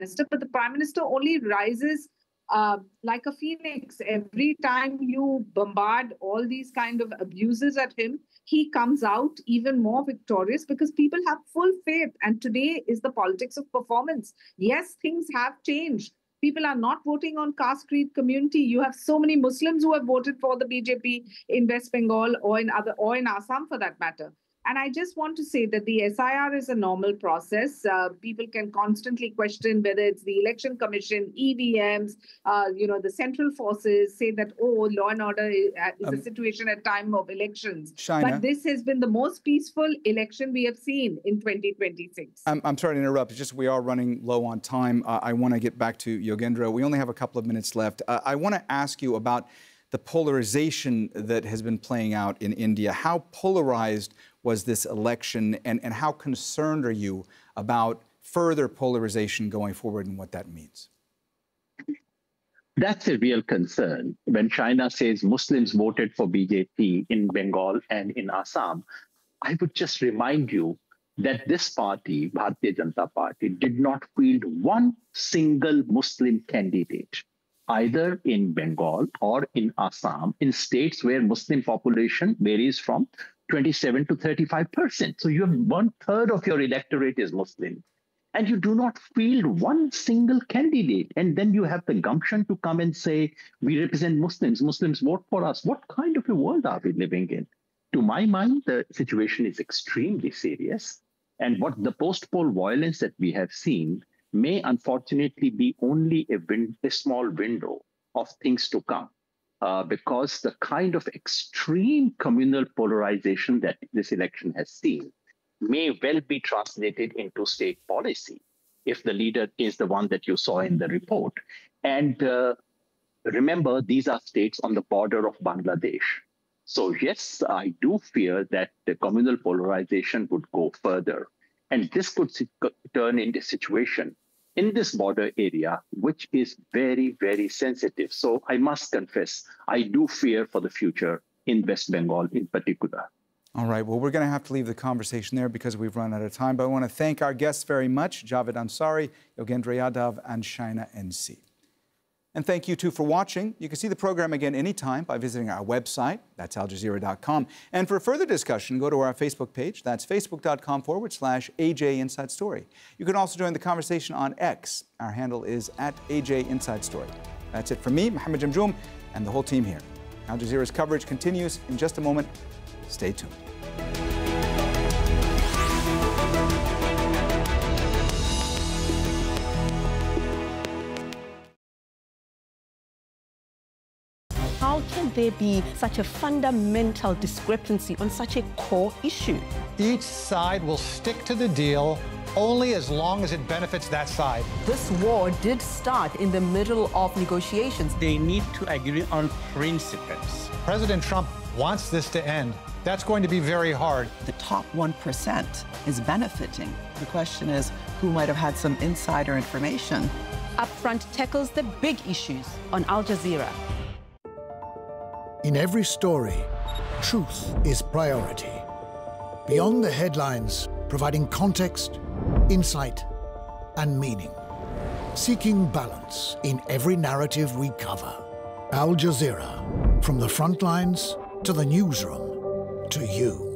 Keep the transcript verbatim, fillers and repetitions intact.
Minister, but the Prime Minister only rises uh, like a phoenix. Every time you bombard all these kind of abuses at him, he comes out even more victorious because people have full faith. And today is the politics of performance. Yes, things have changed. People are not voting on caste creed community. You have so many Muslims who have voted for the B J P in West Bengal or in other or in Assam for that matter. And I just want to say that the S I R is a normal process. Uh, people can constantly question whether it's the Election Commission, E V Ms, uh, you know, the central forces say that, oh, law and order is, is um, a situation at time of elections. Shaina, but this has been the most peaceful election we have seen in twenty twenty-six. I'm, I'm sorry to interrupt. It's just we are running low on time. Uh, I want to get back to Yogendra. We only have a couple of minutes left. Uh, I want to ask you about the polarization that has been playing out in India. How polarized was this election, and, and how concerned are you about further polarization going forward and what that means? That's a real concern. When China says Muslims voted for B J P in Bengal and in Assam, I would just remind you that this party, Bharatiya Janata Party, did not field one single Muslim candidate, either in Bengal or in Assam, in states where Muslim population varies from twenty-seven to thirty-five percent. So you have one third of your electorate is Muslim, and you do not field one single candidate. And then you have the gumption to come and say, we represent Muslims, Muslims vote for us. What kind of a world are we living in? To my mind, the situation is extremely serious. And what the post-poll violence that we have seen may unfortunately be only a, win- a small window of things to come. Uh, because the kind of extreme communal polarization that this election has seen may well be translated into state policy if the leader is the one that you saw in the report. And uh, remember, these are states on the border of Bangladesh. So yes, I do fear that the communal polarization would go further. And this could turn into a situation in this border area, which is very, very sensitive. So I must confess, I do fear for the future in West Bengal in particular. All right, well, we're going to have to leave the conversation there because we've run out of time. But I want to thank our guests very much, Javed Ansari, Yogendra Yadav, and Shaina N C. And thank you, too, for watching. You can see the program again anytime by visiting our website. That's al jazeera dot com. And for further discussion, go to our Facebook page. That's facebook.com forward slash AJ Inside Story. You can also join the conversation on X. Our handle is at A J Inside Story. That's it from me, Mohammed Jamjoom, and the whole team here. Al Jazeera's coverage continues in just a moment. Stay tuned. How can there be such a fundamental discrepancy on such a core issue? Each side will stick to the deal only as long as it benefits that side. This war did start in the middle of negotiations. They need to agree on principles. President Trump wants this to end. That's going to be very hard. The top one percent is benefiting. The question is, who might have had some insider information? Upfront tackles the big issues on Al Jazeera. In every story, truth is priority. Beyond the headlines, providing context, insight, and meaning. Seeking balance in every narrative we cover. Al Jazeera, from the front lines to the newsroom to you.